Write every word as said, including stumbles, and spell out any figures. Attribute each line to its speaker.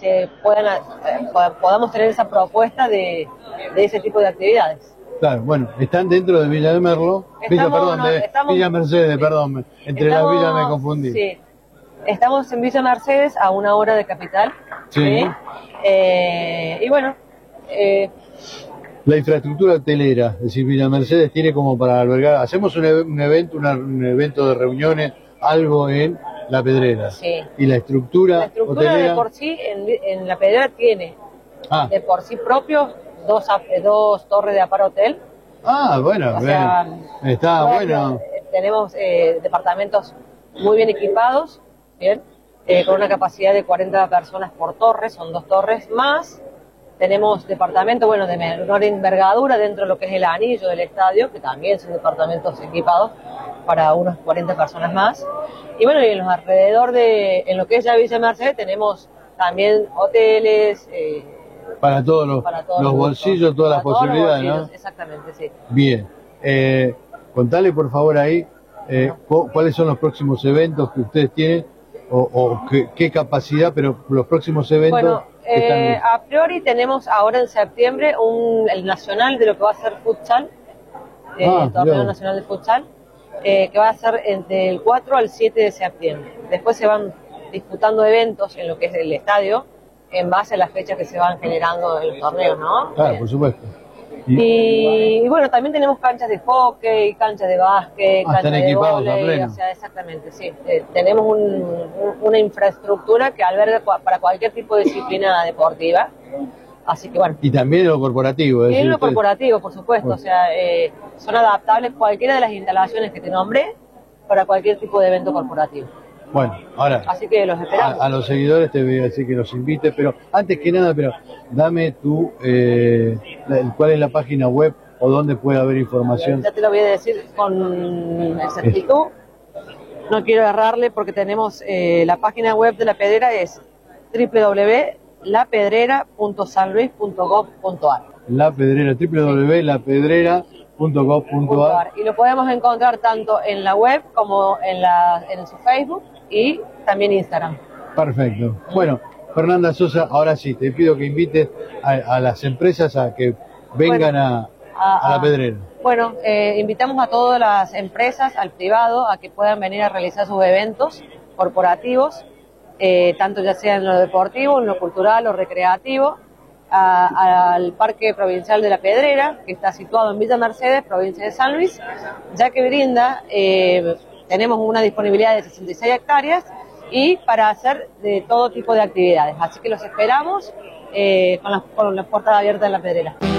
Speaker 1: se puedan eh, podamos tener esa propuesta de, de ese tipo de actividades.
Speaker 2: Claro, bueno, están dentro de Villa de Merlo,
Speaker 1: Estamos,
Speaker 2: Villa, perdón,
Speaker 1: no,
Speaker 2: de
Speaker 1: estamos,
Speaker 2: Villa Mercedes, perdón, entre
Speaker 1: estamos,
Speaker 2: las villas me confundí.
Speaker 1: Sí, estamos en Villa Mercedes, a una hora de Capital.
Speaker 2: Sí.
Speaker 1: ¿Sí? Eh, y bueno... Eh,
Speaker 2: la infraestructura hotelera, es decir, Villa Mercedes tiene como para albergar, hacemos un, un evento, una, un evento de reuniones, algo en La Pedrera.
Speaker 1: Sí.
Speaker 2: Y la estructura,
Speaker 1: la estructura
Speaker 2: hotelera,
Speaker 1: de por sí en, en La Pedrera tiene
Speaker 2: ah.
Speaker 1: de por sí propio dos, dos torres de aparo hotel.
Speaker 2: Ah, bueno,
Speaker 1: o sea,
Speaker 2: está bueno.
Speaker 1: Tenemos eh, departamentos muy bien equipados, bien, eh, con una capacidad de cuarenta personas por torre, son dos torres más. Tenemos departamentos, bueno, de menor envergadura dentro de lo que es el anillo del estadio, que también son departamentos equipados para unas cuarenta personas más. Y bueno, y en los alrededor de, en lo que es ya Villa Mercedes, tenemos también hoteles. Eh,
Speaker 2: para todos los,
Speaker 1: para todos
Speaker 2: los
Speaker 1: los
Speaker 2: bolsillos, todas las posibilidades, ¿no?
Speaker 1: Exactamente, sí.
Speaker 2: Bien. Eh, contale, por favor, ahí, eh, cuáles son los próximos eventos que ustedes tienen, o, o qué, qué capacidad, pero los próximos eventos...
Speaker 1: Bueno, Eh, a priori tenemos ahora en septiembre un, el nacional de lo que va a ser futsal, eh,
Speaker 2: ah,
Speaker 1: el torneo
Speaker 2: Dios.
Speaker 1: nacional de futsal, eh, que va a ser entre el cuatro al siete de septiembre. Después se van disputando eventos en lo que es el estadio, en base a las fechas que se van generando en los torneos, ¿no?
Speaker 2: Claro, por supuesto.
Speaker 1: Y, y bueno, también tenemos canchas de hockey, canchas de básquet,
Speaker 2: ah,
Speaker 1: canchas de vóley, o sea, exactamente, sí. Eh, tenemos un, un, una infraestructura que alberga para cualquier tipo de disciplina deportiva. Así que bueno.
Speaker 2: Y también lo corporativo.
Speaker 1: Y en lo corporativo, por supuesto, bueno. o sea, eh, son adaptables cualquiera de las instalaciones que te nombré para cualquier tipo de evento corporativo.
Speaker 2: Bueno, ahora,
Speaker 1: así que los esperamos.
Speaker 2: A, a los seguidores te voy a decir que los invites, pero antes que nada, pero dame tu, eh, cuál es la página web o dónde puede haber información.
Speaker 1: Ya te lo voy a decir con exactitud. No quiero errarle porque tenemos eh, la página web de La Pedrera es doble u doble u doble u punto la pedrera punto san luis punto gov punto a r.
Speaker 2: La Pedrera, doble u doble u doble u punto la pedrera punto gov punto a r.
Speaker 1: Y lo podemos encontrar tanto en la web como en, la, en su Facebook y también Instagram.
Speaker 2: Perfecto. Bueno, Fernanda Sosa, ahora sí, te pido que invites a, a las empresas a que vengan bueno, a, a, a La Pedrera.
Speaker 1: Bueno, eh, invitamos a todas las empresas, al privado, a que puedan venir a realizar sus eventos corporativos, eh, tanto ya sea en lo deportivo, en lo cultural o recreativo, a, al Parque Provincial de La Pedrera, que está situado en Villa Mercedes, provincia de San Luis, ya que brinda, eh, tenemos una disponibilidad de sesenta y seis hectáreas y para hacer de todo tipo de actividades. Así que los esperamos eh, con, las, con las puertas abiertas en La Pedrera.